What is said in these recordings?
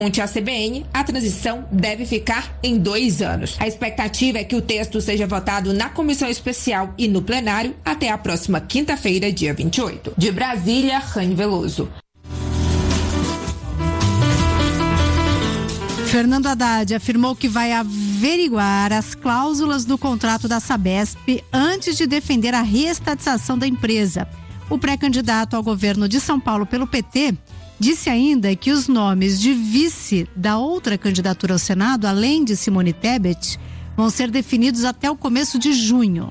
A CBN, a transição deve ficar em 2 anos. A expectativa é que o texto seja votado na comissão especial e no plenário até a próxima quinta-feira, dia 28. De Brasília, Rani Veloso. Fernando Haddad afirmou que vai averiguar as cláusulas do contrato da Sabesp antes de defender a reestatização da empresa. O pré-candidato ao governo de São Paulo pelo PT disse ainda que os nomes de vice da outra candidatura ao Senado, além de Simone Tebet, vão ser definidos até o começo de junho.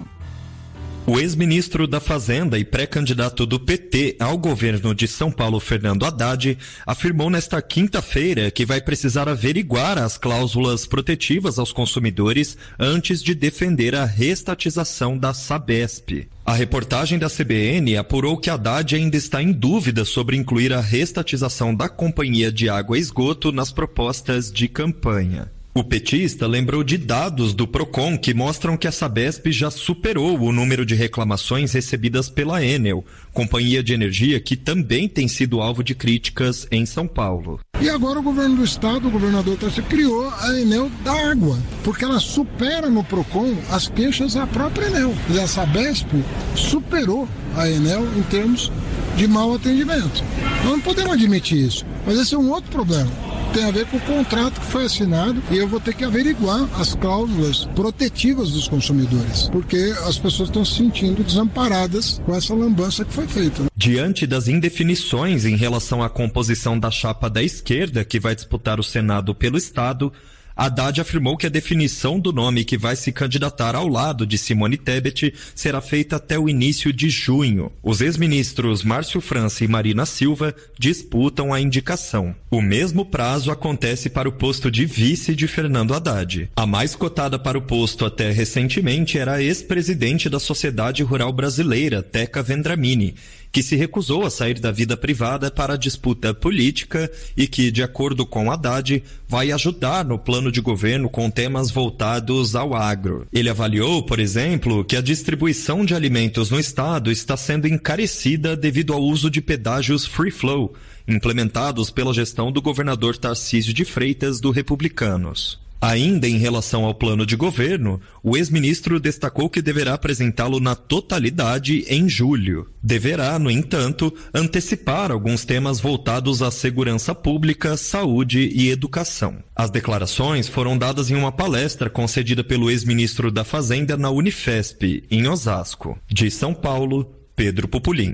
O ex-ministro da Fazenda e pré-candidato do PT ao governo de São Paulo, Fernando Haddad, afirmou nesta quinta-feira que vai precisar averiguar as cláusulas protetivas aos consumidores antes de defender a reestatização da Sabesp. A reportagem da CBN apurou que Haddad ainda está em dúvida sobre incluir a reestatização da Companhia de Água e Esgoto nas propostas de campanha. O petista lembrou de dados do Procon que mostram que a Sabesp já superou o número de reclamações recebidas pela Enel, companhia de energia que também tem sido alvo de críticas em São Paulo. E agora o governo do estado, o governador Tarcísio, criou a Enel da água, porque ela supera no Procon as queixas da própria Enel. E a Sabesp superou a Enel em termos de mau atendimento. Nós não podemos admitir isso, mas esse é um outro problema. Tem a ver com o contrato que foi assinado e eu vou ter que averiguar as cláusulas protetivas dos consumidores, porque as pessoas estão se sentindo desamparadas com essa lambança que foi feita. Diante das indefinições em relação à composição da chapa da esquerda que vai disputar o Senado pelo Estado, Haddad afirmou que a definição do nome que vai se candidatar ao lado de Simone Tebet será feita até o início de junho. Os ex-ministros Márcio França e Marina Silva disputam a indicação. O mesmo prazo acontece para o posto de vice de Fernando Haddad. A mais cotada para o posto até recentemente era a ex-presidente da Sociedade Rural Brasileira, Teca Vendramini, que se recusou a sair da vida privada para a disputa política e que, de acordo com Haddad, vai ajudar no plano de governo com temas voltados ao agro. Ele avaliou, por exemplo, que a distribuição de alimentos no estado está sendo encarecida devido ao uso de pedágios free flow, implementados pela gestão do governador Tarcísio de Freitas, do Republicanos. Ainda em relação ao plano de governo, o ex-ministro destacou que deverá apresentá-lo na totalidade em julho. Deverá, no entanto, antecipar alguns temas voltados à segurança pública, saúde e educação. As declarações foram dadas em uma palestra concedida pelo ex-ministro da Fazenda na Unifesp, em Osasco. De São Paulo, Pedro Pupulim.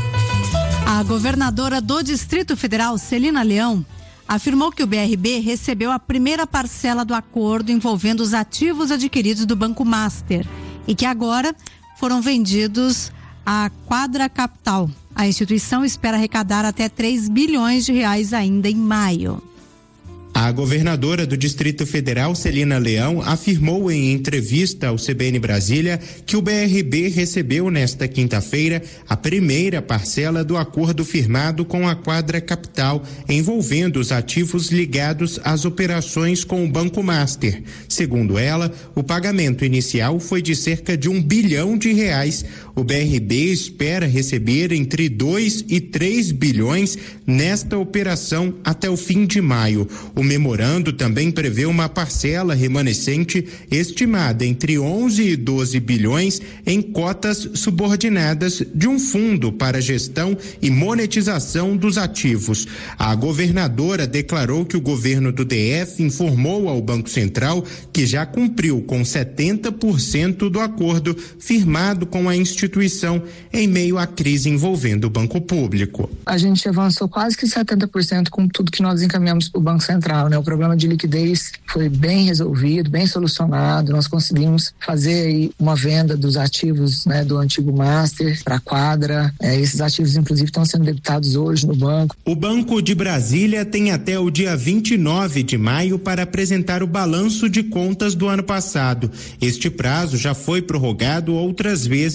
A governadora do Distrito Federal, Celina Leão, afirmou que o BRB recebeu a primeira parcela do acordo envolvendo os ativos adquiridos do Banco Master e que agora foram vendidos à Quadra Capital. A instituição espera arrecadar até 3 bilhões de reais ainda em maio. A governadora do Distrito Federal, Celina Leão, afirmou em entrevista ao CBN Brasília que o BRB recebeu nesta quinta-feira a primeira parcela do acordo firmado com a Quadra Capital, envolvendo os ativos ligados às operações com o Banco Master. Segundo ela, o pagamento inicial foi de cerca de R$1 bilhão. O BRB espera receber entre 2 e 3 bilhões nesta operação até o fim de maio. O memorando também prevê uma parcela remanescente estimada entre 11 e 12 bilhões em cotas subordinadas de um fundo para gestão e monetização dos ativos. A governadora declarou que o governo do DF informou ao Banco Central que já cumpriu com 70% do acordo firmado com a instituição em meio à crise envolvendo o Banco Público. A gente avançou quase que 70% com tudo que nós encaminhamos para o Banco Central, né? O problema de liquidez foi bem resolvido, bem solucionado. Nós conseguimos fazer aí uma venda dos ativos, né, do antigo Master para a Quadra. Esses ativos, inclusive, estão sendo debitados hoje no banco. O Banco de Brasília tem até o dia 29 de maio para apresentar o balanço de contas do ano passado. Este prazo já foi prorrogado outras vezes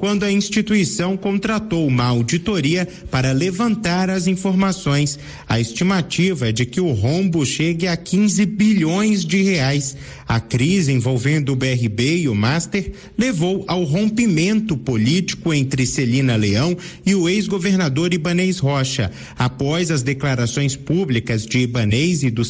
quando a instituição contratou uma auditoria para levantar as informações. A estimativa é de que o rombo chegue a 15 bilhões de reais. A crise envolvendo o BRB e o Master levou ao rompimento político entre Celina Leão e o ex-governador Ibanez Rocha. Após as declarações públicas de Ibanez e do